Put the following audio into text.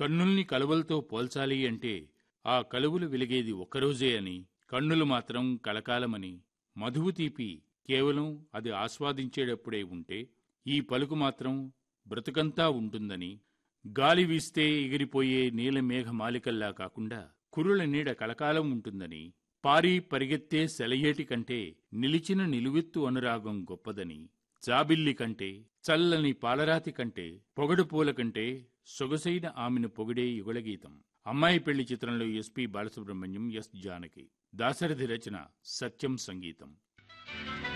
కన్నుల్ని కలువలతో పోల్చాలి అంటే ఆ కలువలు వెలిగేది ఒక్కరోజే అని, కన్నులు మాత్రం కలకాలమని, మధువు తీపి కేవలం అది ఆస్వాదించేటప్పుడే ఉంటే, ఈ పలుకు మాత్రం బ్రతుకంతా ఉంటుందని, గాలి వీస్తే ఎగిరిపోయే నీలమేఘ మాలికల్లా కాకుండా కురుల నీడ కలకాలం ఉంటుందని, పారి పరిగెత్తే సెలయేటి కంటే నిలిచిన నిలువెత్తు అనురాగం గొప్పదని, జాబిల్లి కంటే చల్లని పాలరాతి కంటే పొగడు పూల కంటే సొగసైన ఆమెను పొగిడే యుగళగీతం. అమ్మాయి పెళ్లి చిత్రంలో ఎస్పి బాలసుబ్రహ్మణ్యం, ఎస్ జానకి. దాశరథి రచన, సత్యం సంగీతం.